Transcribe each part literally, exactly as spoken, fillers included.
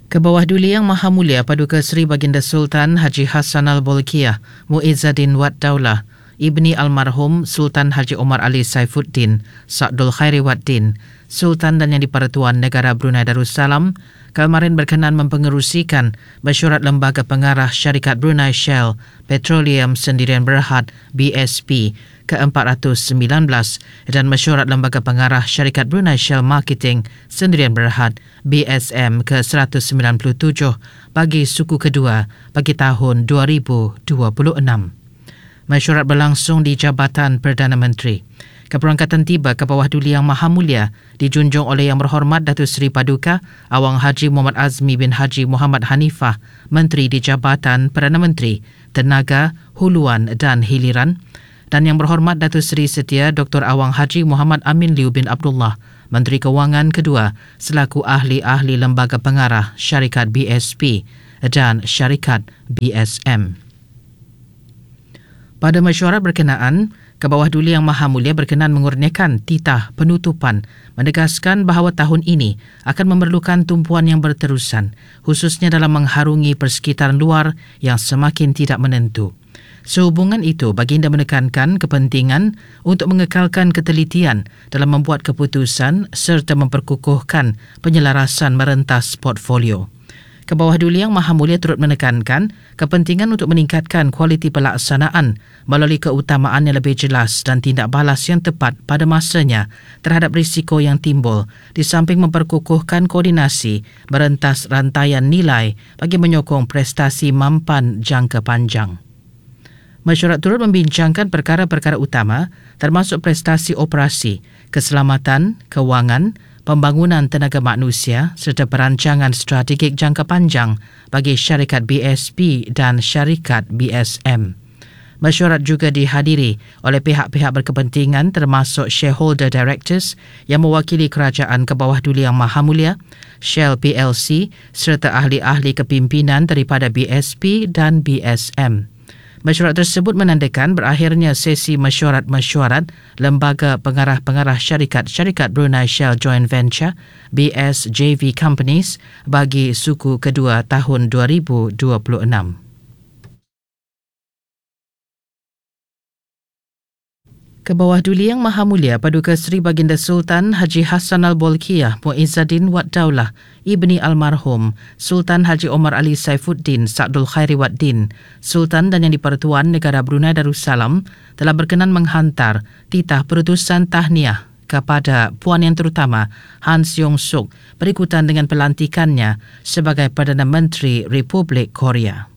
Kebawah Duli Yang Maha Mulia Paduka Seri Baginda Sultan Haji Hassan Al-Bolkiah Muizzaddin Wad Daulah Ibni Almarhum Sultan Haji Omar Ali Saifuddin Sa'dul Khairi Waddin Sultan dan Yang di-Pertuan Negara Brunei Darussalam kemarin berkenan mempengerusikan mesyuarat Lembaga Pengarah Syarikat Brunei Shell Petroleum Sendirian Berhad B S P ke empat ratus sembilan belas dan mesyuarat Lembaga Pengarah Syarikat Brunei Shell Marketing Sendirian Berhad B S M ke seratus sembilan puluh tujuh bagi suku kedua bagi tahun dua ribu dua puluh enam. Mesyuarat berlangsung di Jabatan Perdana Menteri. Keberangkatan tiba ke Bawah Duli Yang Maha Mulia dijunjung oleh Yang Berhormat Datuk Seri Paduka Awang Haji Muhammad Azmi bin Haji Muhammad Hanifah, Menteri di Jabatan Perdana Menteri, Tenaga, Huluan dan Hiliran, dan Yang Berhormat Datuk Seri Setia Doktor Awang Haji Muhammad Amin Liu bin Abdullah, Menteri Kewangan kedua selaku ahli-ahli Lembaga Pengarah Syarikat B S P dan Syarikat B S M. Pada mesyuarat berkenaan, Kebawah Duli Yang Maha Mulia berkenan mengurniakan titah penutupan menegaskan bahawa tahun ini akan memerlukan tumpuan yang berterusan khususnya dalam mengharungi persekitaran luar yang semakin tidak menentu. Sehubungan itu, Baginda menekankan kepentingan untuk mengekalkan ketelitian dalam membuat keputusan serta memperkukuhkan penyelarasan merentas portfolio. Kebawah Duli Yang Maha Mulia turut menekankan kepentingan untuk meningkatkan kualiti pelaksanaan melalui keutamaan yang lebih jelas dan tindak balas yang tepat pada masanya terhadap risiko yang timbul di samping memperkukuhkan koordinasi merentas rantaian nilai bagi menyokong prestasi mampan jangka panjang. Mesyuarat turut membincangkan perkara-perkara utama termasuk prestasi operasi, keselamatan, kewangan, pembangunan tenaga manusia serta perancangan strategik jangka panjang bagi syarikat B S P dan syarikat B S M. Mesyuarat juga dihadiri oleh pihak-pihak berkepentingan termasuk shareholder directors yang mewakili kerajaan Kebawah Duli Yang Maha Mulia, Shell P L C serta ahli-ahli kepimpinan daripada B S P dan B S M. Mesyuarat tersebut menandakan berakhirnya sesi mesyuarat-mesyuarat Lembaga Pengarah-Pengarah Syarikat-Syarikat Brunei Shell Joint Venture B S J V Companies bagi suku kedua tahun dua ribu dua puluh enam. Kebawah Duli Yang Maha Mulia Paduka Seri Baginda Sultan Haji Hassan Al-Bolkiah Muizzaddin Wad Daulah Ibni Almarhum Sultan Haji Omar Ali Saifuddin Sa'dul Khairi Waddin Sultan dan Yang di-Pertuan Negara Brunei Darussalam telah berkenan menghantar titah perutusan tahniah kepada Puan Yang Terutama Han Seong Suk berikutan dengan pelantikannya sebagai Perdana Menteri Republik Korea.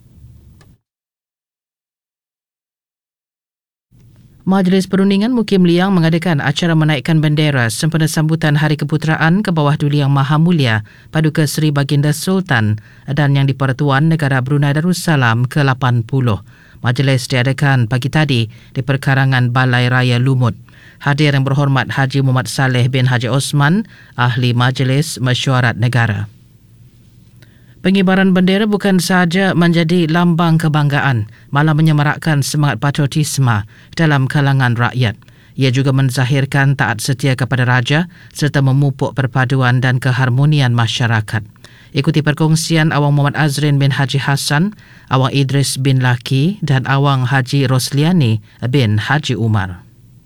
Majlis Perundingan Mukim Liang mengadakan acara menaikkan bendera sempena sambutan Hari Keputeraan Kebawah Duli Yang Maha Mulia Paduka Seri Baginda Sultan dan Yang di-Pertuan Negara Brunei Darussalam ke lapan puluh. Majlis diadakan pagi tadi di perkarangan Balai Raya Lumut. Hadir Yang Berhormat Haji Muhammad Saleh bin Haji Osman, Ahli Majlis Mesyuarat Negara. Pengibaran bendera bukan sahaja menjadi lambang kebanggaan, malah menyemarakkan semangat patriotisme dalam kalangan rakyat. Ia juga menzahirkan taat setia kepada Raja serta memupuk perpaduan dan keharmonian masyarakat. Ikuti perkongsian Awang Muhammad Azrin bin Haji Hassan, Awang Idris bin Laki dan Awang Haji Rosliani bin Haji Umar.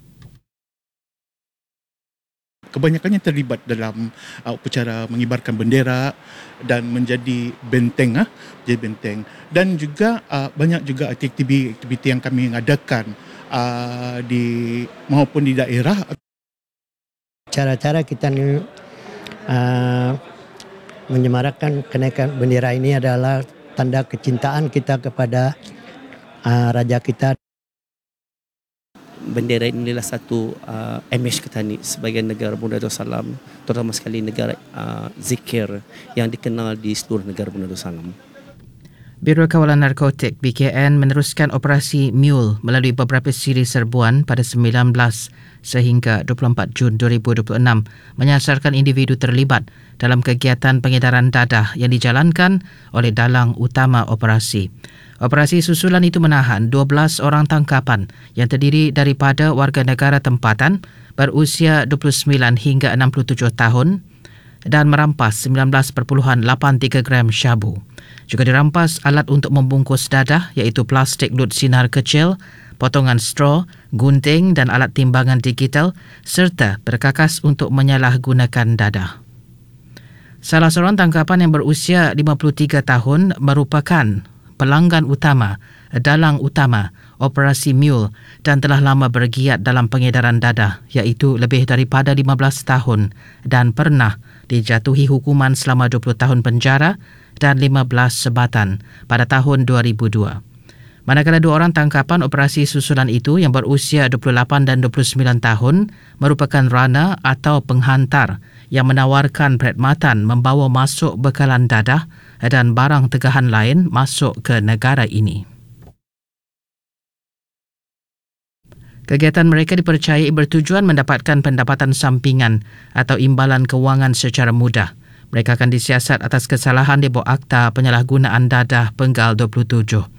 Kebanyakannya terlibat dalam uh, upacara mengibarkan bendera dan menjadi benteng, ah, jadi benteng. Dan juga uh, banyak juga aktiviti-aktiviti yang kami adakan uh, di maupun di daerah. Cara-cara kita ni uh, menyemarakkan kenaikan bendera ini adalah tanda kecintaan kita kepada uh, raja kita. Bendera ini adalah satu uh, image kita ni sebagai negara Brunei Darussalam, terutama sekali negara uh, zikir yang dikenal di seluruh negara Brunei Darussalam. Biro Kawalan Narkotik B K N meneruskan operasi Mule melalui beberapa siri serbuan pada sembilan belas sehingga dua puluh empat Jun dua ribu dua puluh enam menyasarkan individu terlibat dalam kegiatan pengedaran dadah yang dijalankan oleh dalang utama operasi. Operasi susulan itu menahan dua belas orang tangkapan yang terdiri daripada warga negara tempatan berusia dua puluh sembilan hingga enam puluh tujuh tahun, dan merampas sembilan belas perpuluhan lapan tiga gram syabu. Juga dirampas alat untuk membungkus dadah iaitu plastik lut sinar kecil, potongan straw, gunting dan alat timbangan digital serta perkakas untuk menyalahgunakan dadah. Salah seorang tangkapan yang berusia lima puluh tiga tahun merupakan pelanggan utama, dalang utama operasi Mule dan telah lama bergiat dalam pengedaran dadah iaitu lebih daripada lima belas tahun dan pernah dijatuhi hukuman selama dua puluh tahun penjara dan lima belas sebatan pada tahun dua ribu dua. Manakala dua orang tangkapan operasi susulan itu yang berusia dua puluh lapan dan dua puluh sembilan tahun merupakan runner atau penghantar yang menawarkan perkhidmatan membawa masuk bekalan dadah dan barang tegahan lain masuk ke negara ini. Kegiatan mereka dipercayai bertujuan mendapatkan pendapatan sampingan atau imbalan kewangan secara mudah. Mereka akan disiasat atas kesalahan di bawah Akta Penyalahgunaan Dadah Penggal dua puluh tujuh.